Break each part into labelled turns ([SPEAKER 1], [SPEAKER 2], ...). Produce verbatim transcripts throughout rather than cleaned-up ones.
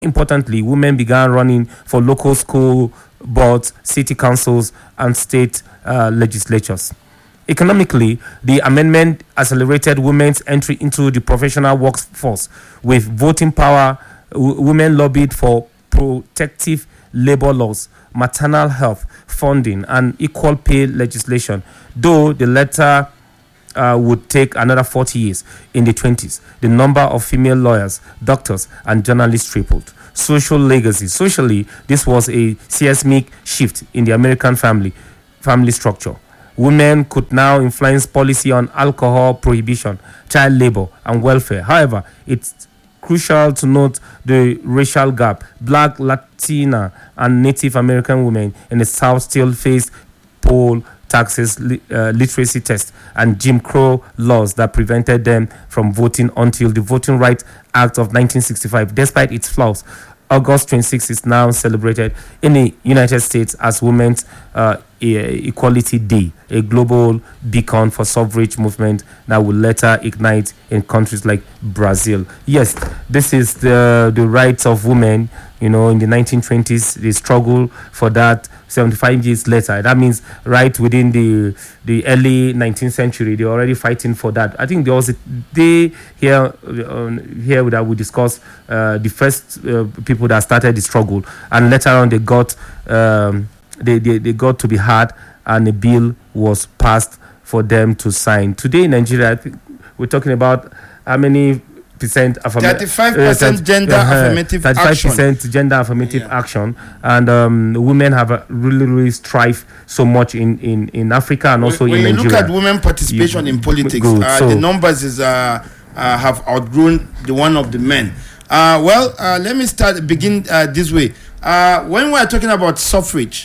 [SPEAKER 1] Importantly, women began running for local school boards, city councils, and state uh, legislatures. Economically, the amendment accelerated women's entry into the professional workforce. With voting power, w- women lobbied for protective labor laws, maternal health funding, and equal pay legislation, though the latter uh, would take another forty years. In the twenties, the number of female lawyers, doctors, and journalists tripled. Social legacy. Socially, this was a seismic shift in the American family family structure. Women could now influence policy on alcohol prohibition, child labor, and welfare. However, it's crucial to note the racial gap. Black, Latina, and Native American women in the South still faced poll taxes, li- uh, literacy tests, and Jim Crow laws that prevented them from voting until the Voting Rights Act of nineteen sixty-five. Despite its flaws, August twenty-sixth is now celebrated in the United States as Women's uh, E- Equality Day, a global beacon for suffrage movement that will later ignite in countries like Brazil. Yes, this is the the rights of women. You know, in the nineteen twenties, they struggle for that. seventy-five years later, that means right within the the early nineteenth century, they're already fighting for that. I think there was a day here uh, here that we discuss uh, the first uh, people that started the struggle, and later on they got um, they, they they got to be heard, and a bill was passed for them to sign. Today in Nigeria, I think we're talking about how many percent affirmative,
[SPEAKER 2] thirty-five percent gender uh, affirmative
[SPEAKER 1] thirty-five
[SPEAKER 2] action.
[SPEAKER 1] percent gender affirmative
[SPEAKER 2] Yeah.
[SPEAKER 1] action, and um, women have uh, really, really strive so much in, in, in Africa and also
[SPEAKER 2] when
[SPEAKER 1] in
[SPEAKER 2] you
[SPEAKER 1] Nigeria.
[SPEAKER 2] look at women participation
[SPEAKER 1] You-
[SPEAKER 2] in politics,
[SPEAKER 1] good.
[SPEAKER 2] uh,
[SPEAKER 1] So-
[SPEAKER 2] the numbers is uh, uh, have outgrown the one of the men. Uh, well, uh, let me start begin uh, this way. Uh, when we are talking about suffrage,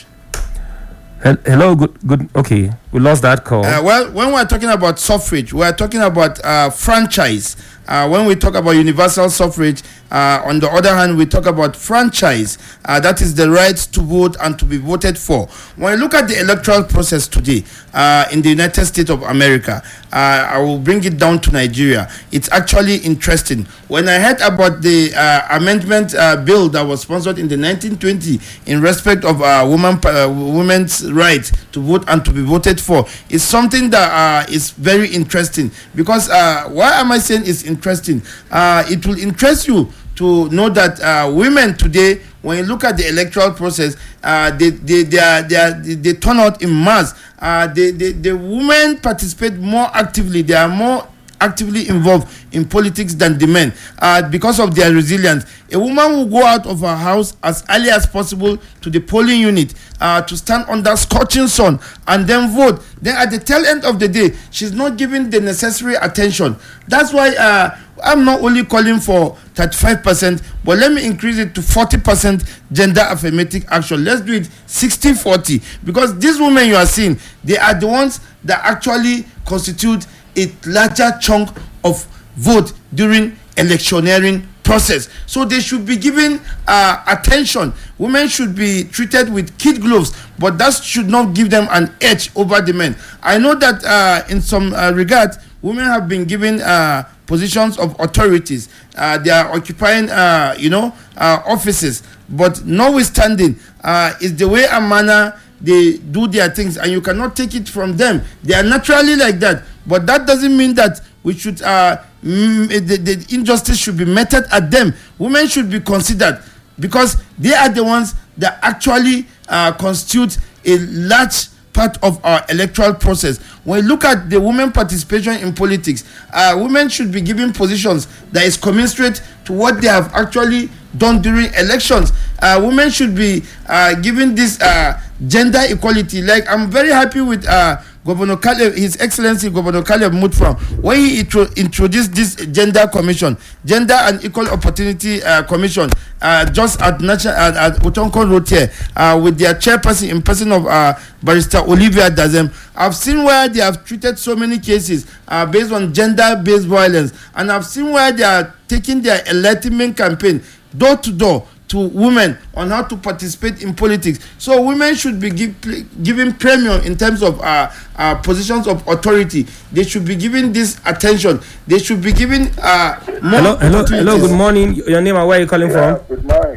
[SPEAKER 1] Hel- Hello, good, good. Okay, we lost that call.
[SPEAKER 2] Uh, well, when we're talking about suffrage, we're talking about uh, franchise. Uh, when we talk about universal suffrage, uh, on the other hand, we talk about franchise. Uh, that is the right to vote and to be voted for. When you look at the electoral process today uh, in the United States of America, uh, I will bring it down to Nigeria. It's actually interesting. When I heard about the uh, amendment uh, bill that was sponsored in the nineteen twenty in respect of uh, woman, uh, women's right to vote and to be voted for, it's something that uh, is very interesting. Because uh, why am I saying it's interesting? Uh, it will interest you to know that uh, women today, when you look at the electoral process, uh, they, they, they, are, they, are, they, they turn out in mass. Uh, they, they, the women participate more actively. They are more actively involved in politics than the men uh, because of their resilience. A woman will go out of her house as early as possible to the polling unit uh, to stand under scorching sun and then vote. Then at the tail end of the day, she's not given the necessary attention. That's why uh, I'm not only calling for thirty-five percent, but let me increase it to forty percent gender affirmative action. Let's do it sixty forty, because these women you are seeing, they are the ones that actually constitute a larger chunk of vote during electioneering process. So they should be given uh, attention. Women should be treated with kid gloves, but that should not give them an edge over the men. I know that uh, in some uh, regards, women have been given uh, positions of authorities. Uh, they are occupying, uh, you know, uh, offices. But notwithstanding, uh, it's the way and manner they do their things, and you cannot take it from them. They are naturally like that. But that doesn't mean that we should, uh, mm, the, the injustice should be meted at them. Women should be considered, because they are the ones that actually uh, constitute a large part of our electoral process. When you look at the women participation in politics, uh, women should be given positions that is commensurate to what they have actually done during elections. Uh, women should be uh, given this uh, gender equality. Like, I'm very happy with uh, Governor Caleb, His Excellency Governor Caleb Mutfwang, when he intro- introduced this gender commission, gender and equal opportunity uh, commission, uh, just at National at, at Utonko Road here, uh, with their chairperson in person of uh, Barrister Olivia Dazem. I've seen where they have treated so many cases uh, based on gender-based violence, and I've seen where they are taking their enlightenment campaign door to door to women on how to participate in politics. So women should be give, given premium in terms of uh, uh, positions of authority. They should be given this attention. They should be given uh, more
[SPEAKER 1] hello, hello, hello. Good morning. Your name and where are you calling
[SPEAKER 3] yeah,
[SPEAKER 1] from?
[SPEAKER 3] Good morning.